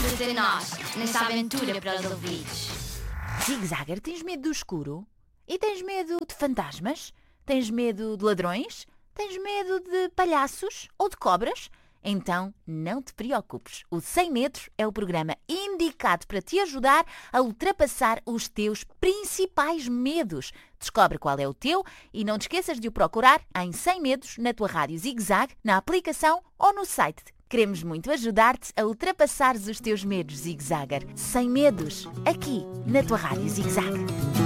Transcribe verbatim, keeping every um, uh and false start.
Junta-te a nós nesta aventura para os ouvidos. Zig-Zagger, tens medo do escuro? E tens medo de fantasmas? Tens medo de ladrões? Tens medo de palhaços ou de cobras? Então, não te preocupes. O Sem Medos é o programa indicado para te ajudar a ultrapassar os teus principais medos. Descobre qual é o teu e não te esqueças de o procurar em Sem Medos na tua rádio Zig-Zag, na aplicação ou no site. Queremos muito ajudar-te a ultrapassares os teus medos, Zig-Zagger. Sem Medos, aqui na tua rádio Zig-Zag.